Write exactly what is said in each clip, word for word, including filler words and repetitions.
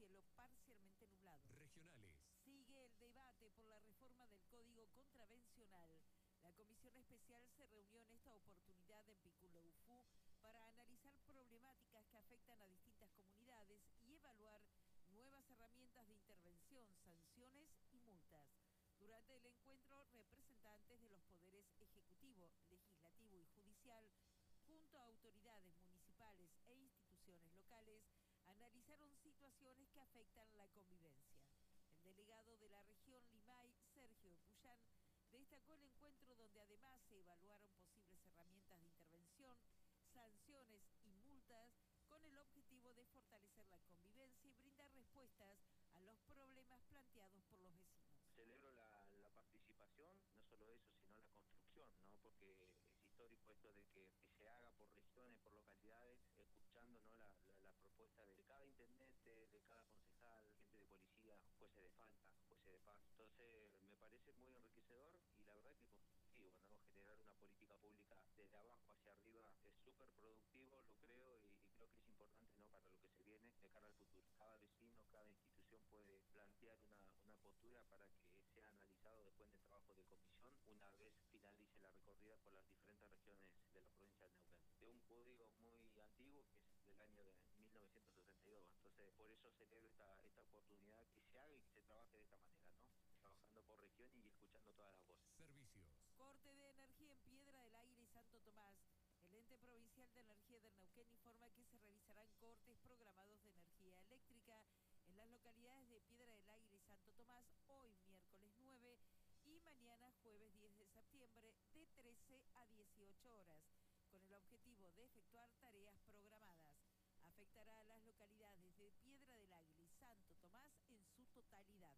cielo parcialmente nublado. Regionales. Sigue el debate por la reforma del Código Contravencional. La comisión especial se reunió en esta oportunidad en Piculeufú para analizar problemáticas que afectan a distintas comunidades y evaluar nuevas herramientas de intervención, sanciones y multas. Durante el encuentro, representantes de los poderes ejecutivo, legislativo y judicial, junto a autoridades municipales e instituciones locales, analizaron situaciones que afectan la convivencia. El delegado de la región Limay, Sergio Puyán, destacó el encuentro donde además se evaluaron posibles herramientas de intervención, sanciones y multas con el objetivo de fortalecer la convivencia y brindar respuestas a los problemas planteados por los vecinos. Celebro la, la participación, no solo eso, sino la construcción, ¿no? Porque es histórico esto de que, que se haga por regiones, por localidades, escuchando, ¿no? la, la, la propuesta de cada intendente, de cada concejal, gente de policía, jueces de falta, jueces de paz. Entonces me parece muy enriquecedor y la verdad que constructivo, ¿no? Generar una política pública desde abajo hacia arriba es súper productivo, lo creo, y, y creo que es importante, ¿no? Para lo que se viene de cara al futuro. Cada vecino, cada institución puede plantear una, una postura para que que sea analizado después del trabajo de comisión una vez finalice la recorrida por las diferentes regiones de la provincia de Neuquén. De un código muy antiguo que es del año de mil novecientos sesenta y dos, entonces por eso celebro esta, esta oportunidad que se haga y que se trabaje de esta manera, ¿no? Trabajando por región y escuchando todas las voces. Servicios. Corte de energía en Piedra del Aire y Santo Tomás. El ente provincial de energía de Neuquén informa que se realizarán cortes programados de energía eléctrica en las localidades de Piedra del Aire y Santo Tomás hoy miércoles nueve y mañana jueves diez de septiembre de trece a dieciocho horas, con el objetivo de efectuar tareas programadas. Afectará a las localidades de Piedra del Aire y Santo Tomás en su totalidad.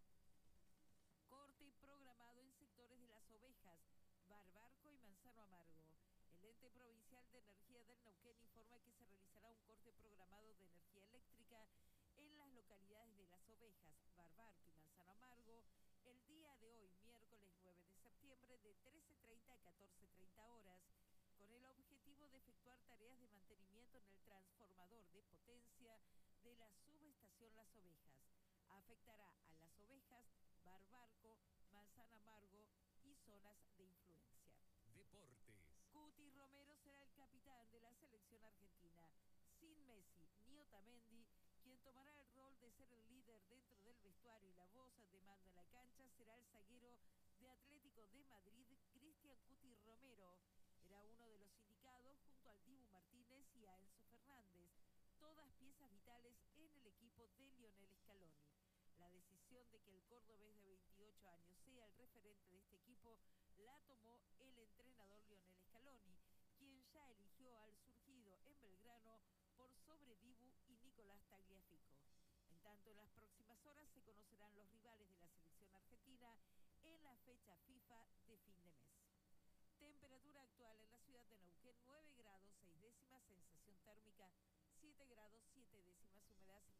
Corte programado en sectores de Las Ovejas, Barbarco y Manzano Amargo. El ente provincial de energía del Neuquén informa que se realizará un corte programado de energía eléctrica en las localidades de Las Ovejas, Barbarco y Manzano Amargo el día de hoy, miércoles nueve de septiembre, de trece treinta a catorce treinta horas, con el objetivo de efectuar tareas de mantenimiento en el transformador de potencia de la subestación Las Ovejas. Afectará a Las Ovejas, Barbarco, Manzano Amargo y zonas de influencia. Deportes. Cuti Romero será el capitán de la selección argentina. Sin Messi ni Otamendi, quien tomará el rol de ser el líder dentro del vestuario y la voz de mando en la cancha será el zaguero de Atlético de Madrid, Cristian Cuti Romero. Era uno de los indicados junto al Dibu Martínez y a Enzo Fernández, todas piezas vitales en el equipo de Lionel Scaloni. La decisión de que el cordobés de veintiocho años sea el referente de este equipo la tomó el entrenador Lionel Scaloni, quien ya eligió al surgido en Belgrano por sobre Dibu y Nicolás Tagliafico. En tanto, en las próximas horas se conocerán los rivales de la selección argentina en la fecha FIFA de fin de mes. Temperatura actual en la ciudad de Neuquén, nueve grados seis décimas, sensación térmica siete grados siete décimas, humedad